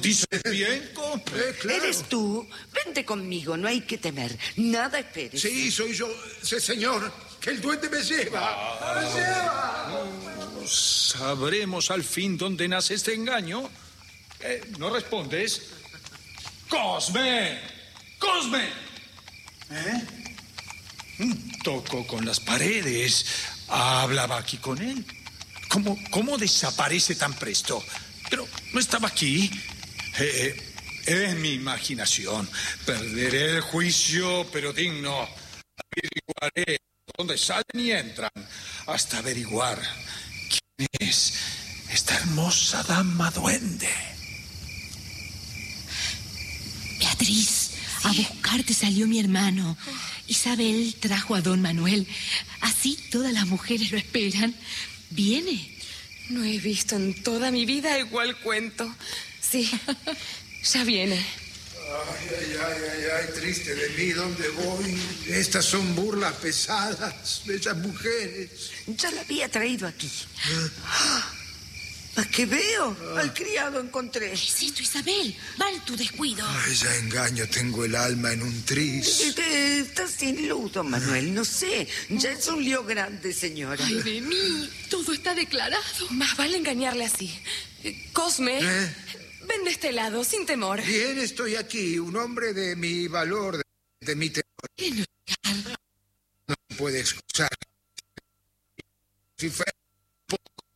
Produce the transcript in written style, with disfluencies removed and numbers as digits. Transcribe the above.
¿Dices bien, Cosme? Claro. ¿Eres tú? Vente conmigo, no hay que temer. Nada esperes. Sí, soy yo. Sí, señor, que el duende me lleva. ¡Me lleva! ¿Sabremos al fin dónde nace este engaño? ¿No respondes? ¡Cosme! ¡Cosme! Tocó con las paredes. Hablaba aquí con él. ¿Cómo desaparece tan presto? Pero no estaba aquí. Es mi imaginación. Perderé el juicio, pero digno. Averiguaré dónde salen y entran, hasta averiguar quién es esta hermosa dama duende. Beatriz, a buscarte salió mi hermano. Isabel trajo a don Manuel. Así todas las mujeres lo esperan. ¿Viene? No he visto en toda mi vida igual cuento. Sí, ya viene. Ay, triste de mí, ¿dónde voy? Estas son burlas pesadas de esas mujeres. Ya la había traído aquí. ¿A qué veo? Al criado encontré. ¿Qué es esto, Isabel? Mal tu descuido. Ay, ya engaño, tengo el alma en un tris. Estás sin luz, don Manuel, no sé. Ya es un lío grande, señora. Ay, de mí, todo está declarado. Más vale engañarle así. Cosme, ven de este lado, sin temor. Bien, estoy aquí, un hombre de mi valor, de mi temor. No se puede excusar. Si fuera